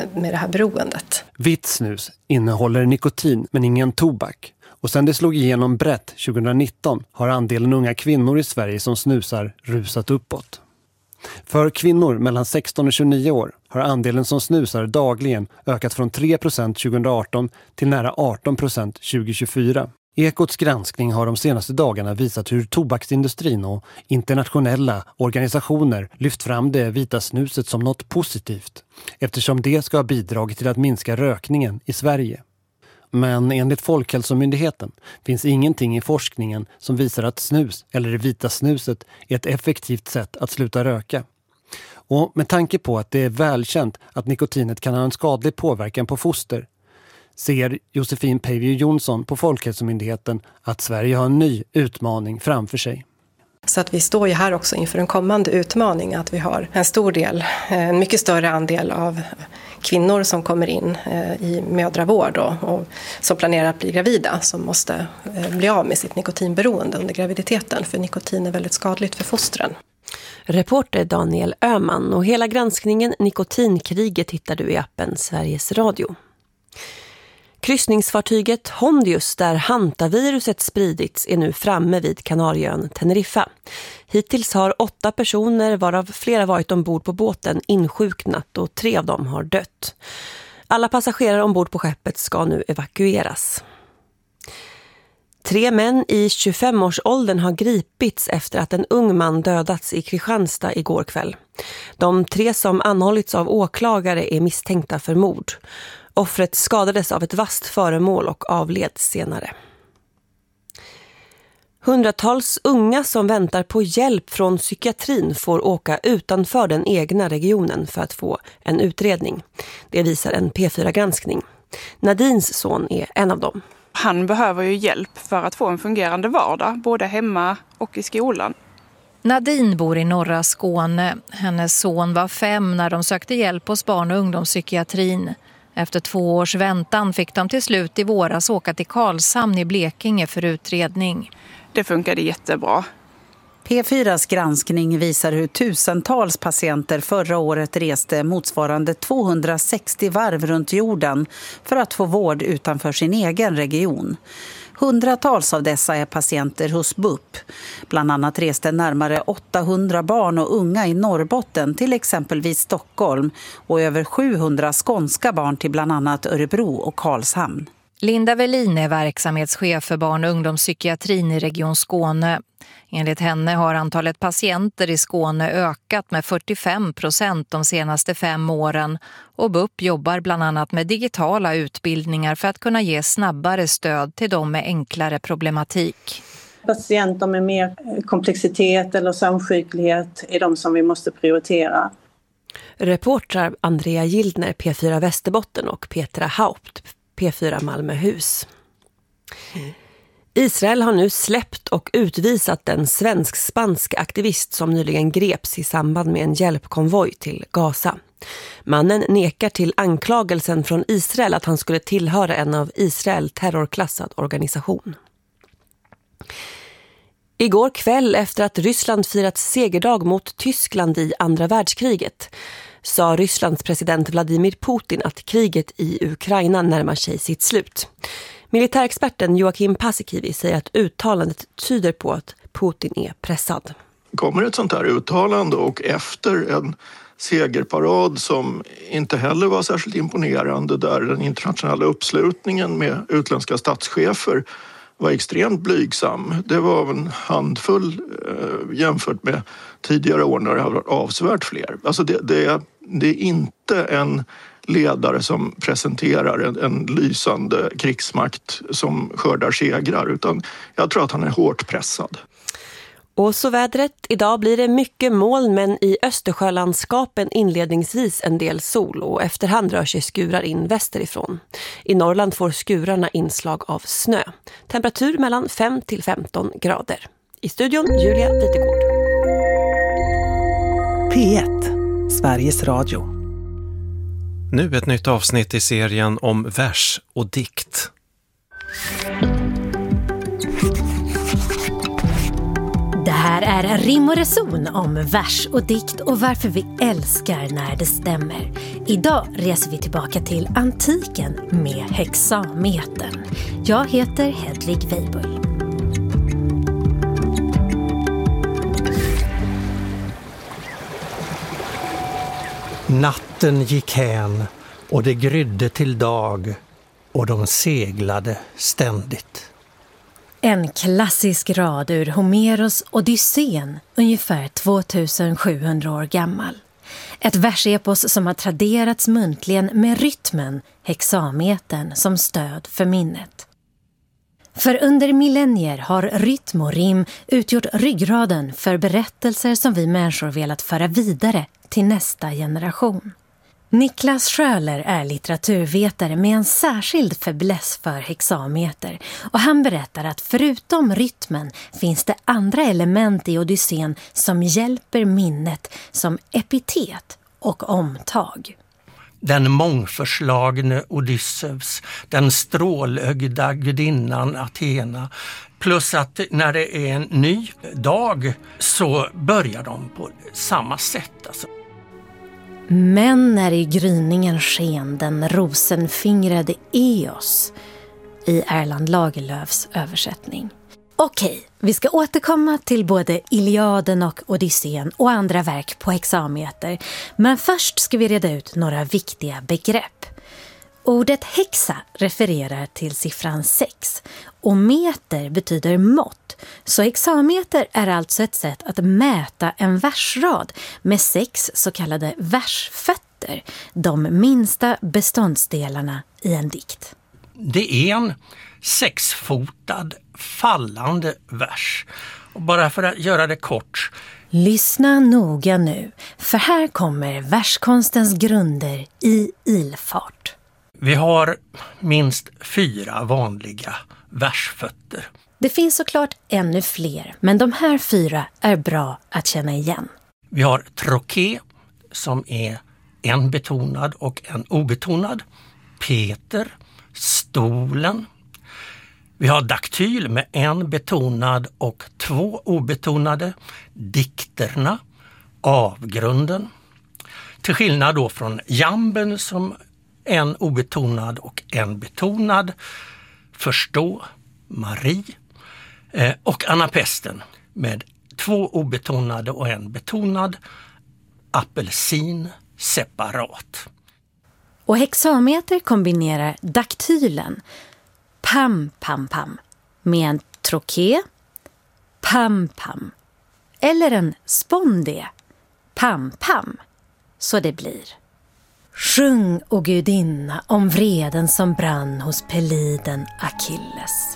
med det här beroendet. Vitt snus innehåller nikotin men ingen tobak. Och sen det slog igenom brett 2019 har andelen unga kvinnor i Sverige som snusar rusat uppåt. För kvinnor mellan 16 och 29 år har andelen som snusar dagligen ökat från 3% 2018 till nära 18% 2024. Ekots granskning har de senaste dagarna visat hur tobaksindustrin och internationella organisationer lyft fram det vita snuset som något positivt, eftersom det ska ha bidragit till att minska rökningen i Sverige. Men enligt Folkhälsomyndigheten finns ingenting i forskningen som visar att snus eller det vita snuset är ett effektivt sätt att sluta röka. Och med tanke på att det är välkänt att nikotinet kan ha en skadlig påverkan på foster, ser Josefin Pejvio Jonsson på Folkhälsomyndigheten att Sverige har en ny utmaning framför sig. Så att vi står ju här också inför en kommande utmaning att vi har en mycket större andel av kvinnor som kommer in i mödravård och som planerar att bli gravida som måste bli av med sitt nikotinberoende under graviditeten, för nikotin är väldigt skadligt för fostren. Reporter Daniel Öhman, och hela granskningen Nikotinkriget hittar du i appen Sveriges Radio. Kryssningsfartyget Hondius, där hantaviruset spridits, är nu framme vid Kanarieön Teneriffa. Hittills har 8 personer, varav flera varit ombord på båten, insjuknat och 3 av dem har dött. Alla passagerare ombord på skeppet ska nu evakueras. 3 män i 25-årsåldern har gripits efter att en ung man dödats i Kristianstad igår kväll. De 3 som anhållits av åklagare är misstänkta för mord. Offret skadades av ett vasst föremål och avled senare. Hundratals unga som väntar på hjälp från psykiatrin får åka utanför den egna regionen för att få en utredning. Det visar en P4-granskning. Nadins son är en av dem. Han behöver ju hjälp för att få en fungerande vardag, både hemma och i skolan. Nadine bor i norra Skåne. Hennes son var 5 när de sökte hjälp hos barn- och ungdomspsykiatrin. Efter 2 års väntan fick de till slut i våras åka till Karlshamn i Blekinge för utredning. Det funkade jättebra. P4s granskning visar hur tusentals patienter förra året reste motsvarande 260 varv runt jorden för att få vård utanför sin egen region. Hundratals av dessa är patienter hos BUP. Bland annat reste närmare 800 barn och unga i Norrbotten till exempelvis Stockholm och över 700 skånska barn till bland annat Örebro och Karlshamn. Linda Velin är verksamhetschef för barn- och ungdomspsykiatrin i Region Skåne. Enligt henne har antalet patienter i Skåne ökat med 45% de senaste 5 åren och BUP jobbar bland annat med digitala utbildningar för att kunna ge snabbare stöd till dem med enklare problematik. Patienter med mer komplexitet eller samsjuklighet är de som vi måste prioritera. Reportrar Andrea Gildner, P4 Västerbotten, och Petra Haupt, P4 Malmöhus. Israel har nu släppt och utvisat den svensk-spanska aktivist som nyligen greps i samband med en hjälpkonvoj till Gaza. Mannen nekar till anklagelsen från Israel att han skulle tillhöra en av Israel terrorklassad organisation. Igår kväll, efter att Ryssland firat segerdag mot Tyskland i andra världskriget, sa Rysslands president Vladimir Putin att kriget i Ukraina närmar sig sitt slut. Militärexperten Joakim Paasikivi säger att uttalandet tyder på att Putin är pressad. Kommer ett sånt här uttalande och efter en segerparad som inte heller var särskilt imponerande, där den internationella uppslutningen med utländska statschefer var extremt blygsam. Det var en handfull jämfört med tidigare år när det har varit avsevärt fler. Alltså det är inte en ledare som presenterar en lysande krigsmakt som skördar segrar, utan jag tror att han är hårt pressad. Och så vädret. Idag blir det mycket moln, men i Östersjölandskapen inledningsvis en del sol och efterhand rör sig skurar in västerifrån. I Norrland får skurarna inslag av snö. Temperatur mellan 5 till 15 grader. I studion Julia Vitegård. P1, Sveriges Radio. Nu ett nytt avsnitt i serien om vers och dikt. Det här är Rim och reson om vers och dikt och varför vi älskar när det stämmer. Idag reser vi tillbaka till antiken med hexametern. Jag heter Hedvig Weibull. Natten gick hän och det grydde till dag och de seglade ständigt. En klassisk rad ur Homeros Odysseen, ungefär 2700 år gammal. Ett versepos som har traderats muntligen med rytmen, hexametern, som stöd för minnet. För under millennier har rytm och rim utgjort ryggraden för berättelser som vi människor velat föra vidare till nästa generation. Niklas Schöler är litteraturvetare med en särskild fäbless för hexameter och han berättar att förutom rytmen finns det andra element i Odysseen som hjälper minnet som epitet och omtag. Den mångförslagne Odysseus, den strålögda gudinnan Athena. Plus att när det är en ny dag så börjar de på samma sätt. Alltså. Men när i gryningen sken den rosenfingrade Eos i Erland Lagerlöfs översättning. Okej, vi ska återkomma till både Iliaden och Odysseen och andra verk på hexameter. Men först ska vi reda ut några viktiga begrepp. Ordet hexa refererar till siffran 6 och meter betyder mått. Så hexameter är alltså ett sätt att mäta en versrad med 6 så kallade versfötter, de minsta beståndsdelarna i en dikt. Det är en 6-fotad fallande vers. Och bara för att göra det kort. Lyssna noga nu, för här kommer verskonstens grunder i ilfart. Vi har minst 4 vanliga versfötter. Det finns såklart ännu fler, men de här 4 är bra att känna igen. Vi har troké som är en betonad och en obetonad. Peter, stolen. Vi har daktyl med en betonad och 2 obetonade. Dikterna, avgrunden. Till skillnad då från jamben som en obetonad och en betonad. Förstå, Marie. Och anapesten med 2 obetonade och en betonad. Apelsin separat. Och hexameter kombinerar daktylen, pam pam pam, med en troké, pam pam, eller en spondé, pam pam, så det blir. Sjung, o gudinna, om vreden som brann hos peliden Achilles.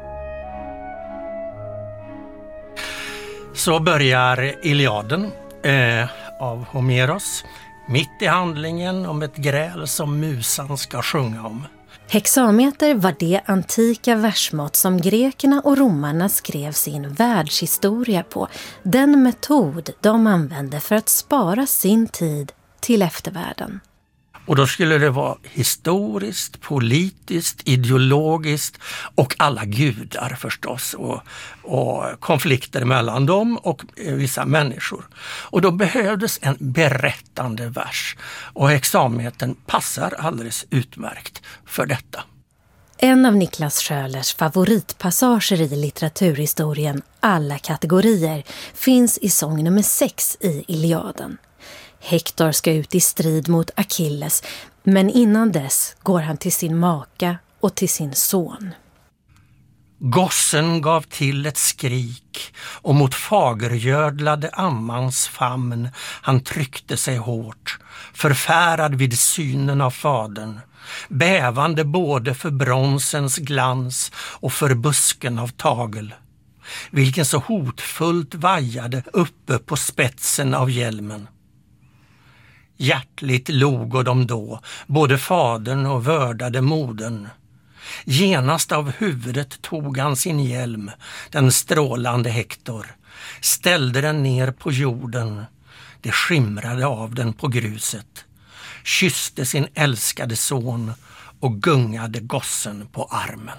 Så börjar Iliaden av Homeros, mitt i handlingen om ett gräl som musan ska sjunga om. Hexameter var det antika versmått som grekerna och romarna skrev sin världshistoria på. Den metod de använde för att spara sin tid till eftervärlden. Och då skulle det vara historiskt, politiskt, ideologiskt och alla gudar förstås och konflikter mellan dem och vissa människor. Och då behövdes en berättande vers och hexametern passar alldeles utmärkt för detta. En av Niklas Schölers favoritpassager i litteraturhistorien, alla kategorier, finns i sång nummer 6 i Iliaden. Hektor ska ut i strid mot Achilles, men innan dess går han till sin maka och till sin son. Gossen gav till ett skrik och mot fagergördlade ammans famn han tryckte sig hårt, förfärad vid synen av fadern, bävande både för bronsens glans och för busken av tagel, vilken så hotfullt vajade uppe på spetsen av hjälmen. Hjärtligt logo de då, både fadern och vördade modern. Genast av huvudet tog han sin hjälm, den strålande Hektor, ställde den ner på jorden, det skimrade av den på gruset, kysste sin älskade son och gungade gossen på armen.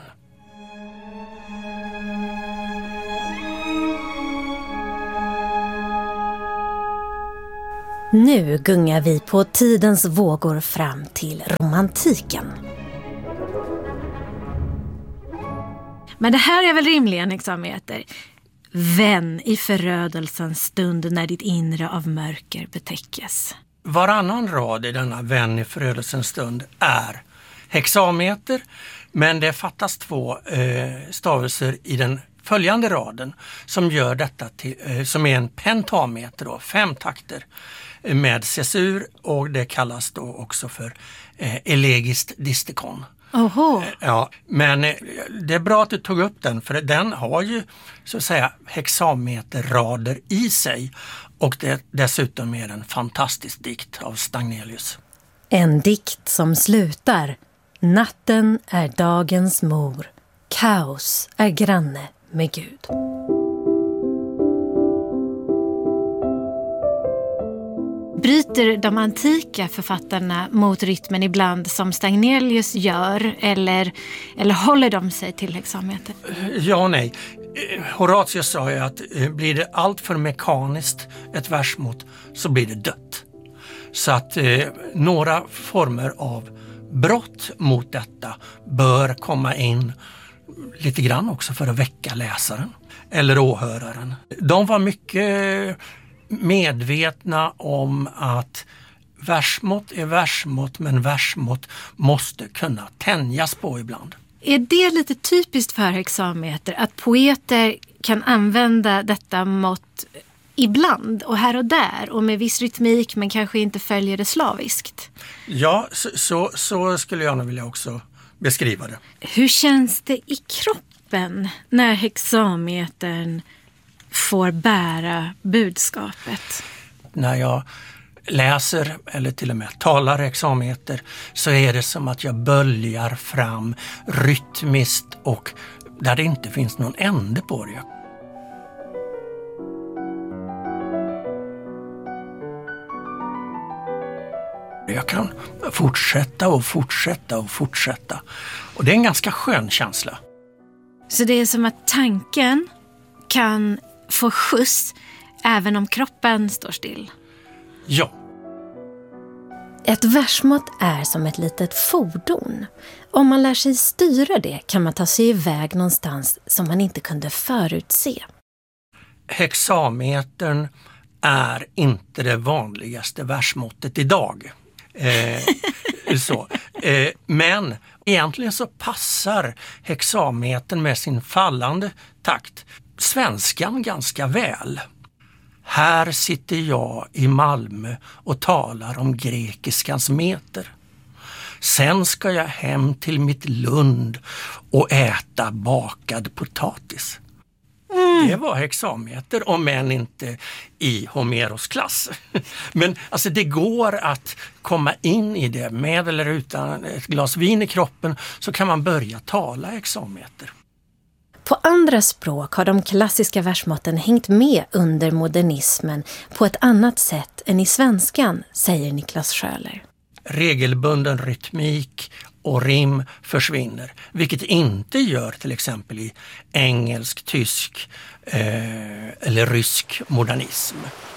Nu gungar vi på tidens vågor fram till romantiken. Men det här är väl rimligen hexameter. Vän i förödelsens stund när ditt inre av mörker betäckes. Varannan rad i denna vän i förödelsens stund är hexameter, men det fattas 2 stavelser i den följande raden som gör detta till, som är en pentameter då, 5 takter med cesur, och det kallas då också för elegiskt distikon. Oho. Ja, men det är bra att du tog upp den, för den har ju så att säga hexameterrader i sig, och det dessutom är en fantastisk dikt av Stagnelius. En dikt som slutar: natten är dagens mor, kaos är granne med Gud. Bryter de antika författarna mot rytmen ibland som Stagnelius gör, eller håller de sig till hexameter? Ja och nej. Horatius sa ju att blir det allt för mekaniskt ett versmått så blir det dött. Så att några former av brott mot detta bör komma in lite grann också för att väcka läsaren eller åhöraren. De var mycket medvetna om att versmått är versmått, men versmått måste kunna tänjas på ibland. Är det lite typiskt för hexameter att poeter kan använda detta mått ibland och här och där och med viss rytmik, men kanske inte följer det slaviskt? Ja, så skulle jag nog vilja också beskriva det. Hur känns det i kroppen när hexametern får bära budskapet? När jag läser eller till och med talar hexameter så är det som att jag böljar fram rytmiskt och där det inte finns någon ände på det. Jag kan fortsätta och fortsätta och fortsätta. Och det är en ganska skön känsla. Så det är som att tanken kan få skjuts även om kroppen står still? Ja. Ett versmått är som ett litet fordon. Om man lär sig styra det kan man ta sig iväg någonstans som man inte kunde förutse. Hexametern är inte det vanligaste versmåttet idag. Men egentligen så passar hexametern med sin fallande takt svenskan ganska väl. Här sitter jag i Malmö och talar om grekiskans meter. Sen ska jag hem till mitt Lund och äta bakad potatis. Det var hexameter, om än inte i Homeros klass. Men alltså det går att komma in i det med eller utan ett glas vin i kroppen, så kan man börja tala hexameter. På andra språk har de klassiska versmåtten hängt med under modernismen på ett annat sätt än i svenskan, säger Niklas Schöler. Regelbunden rytmik och rim försvinner, vilket inte gör till exempel i engelsk, tysk eller rysk modernism.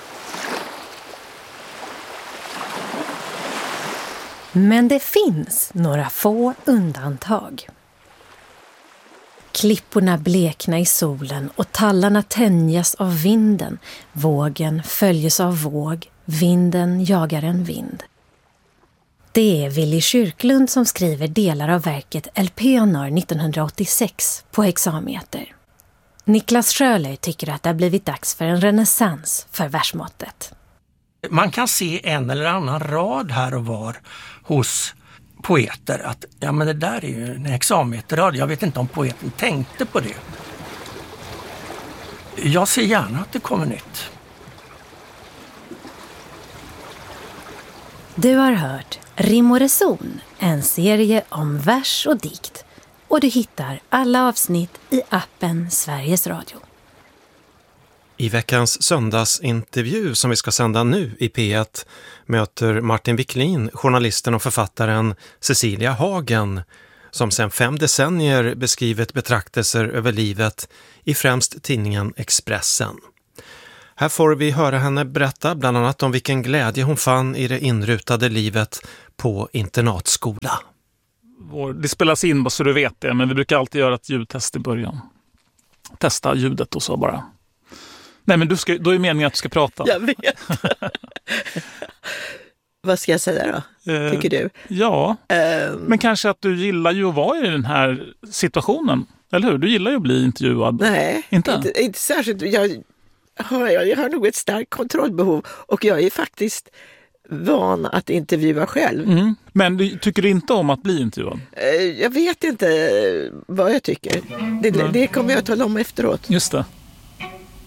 Men det finns några få undantag. Klipporna blekna i solen och tallarna tänjas av vinden. Vågen följes av våg, vinden jagar en vind. Det är Willy Kyrklund som skriver delar av verket Elpenor 1986 på hexameter. Niklas Schöler tycker att det har blivit dags för en renässans för versmåttet. Man kan se en eller annan rad här och var hos poeter att ja, men det där är ju en hexameterrad. Jag vet inte om poeten tänkte på det. Jag ser gärna att det kommer nytt. Du har hört Rim och reson, en serie om vers och dikt. Och du hittar alla avsnitt i appen Sveriges Radio. I veckans söndagsintervju som vi ska sända nu i P1 möter Martin Wiklin journalisten och författaren Cecilia Hagen, som sedan 5 decennier beskrivit betraktelser över livet i främst tidningen Expressen. Här får vi höra henne berätta bland annat om vilken glädje hon fann i det inrutade livet på internatskola. Det spelas in bara så du vet det, men vi brukar alltid göra ett ljudtest i början. Testa ljudet och så bara. Nej, men då är meningen att du ska prata. Jag vet. Vad ska jag säga då, tycker du? Ja, men kanske att du gillar ju att vara i den här situationen. Eller hur? Du gillar ju att bli intervjuad. Nej, inte särskilt. Jag har nog ett starkt kontrollbehov och jag är faktiskt van att intervjua själv. Mm. Men du tycker inte om att bli intervjuad? Jag vet inte vad jag tycker. Det kommer jag att tala om efteråt. Just det.